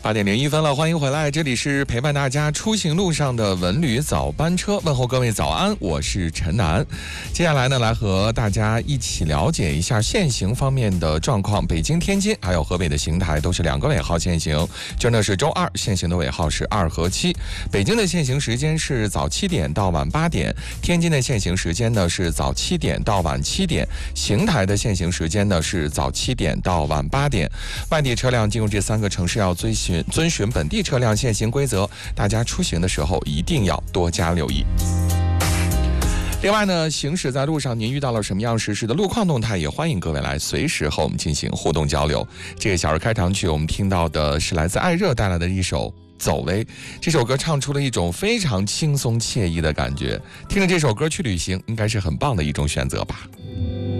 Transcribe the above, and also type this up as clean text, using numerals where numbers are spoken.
8:01了，欢迎回来，这里是陪伴大家出行路上的文旅早班车，问候各位早安，我是陈楠。接下来呢，来和大家一起了解一下限行方面的状况。北京、天津还有河北的邢台都是2个尾号限行，这呢是周二限行的尾号是2和7。北京的限行时间是早7点到晚8点，天津的限行时间呢是早7点到晚7点，邢台的限行时间呢是早7点到晚8点。外地车辆进入这3个城市要遵循本地车辆限行规则，大家出行的时候一定要多加留意。另外呢，行驶在路上您遇到了什么样实时的路况动态，也欢迎各位来随时和我们进行互动交流。这个小日开场曲我们听到的是来自艾热带来的一首走微，这首歌唱出了一种非常轻松惬意的感觉，听着这首歌去旅行应该是很棒的一种选择吧。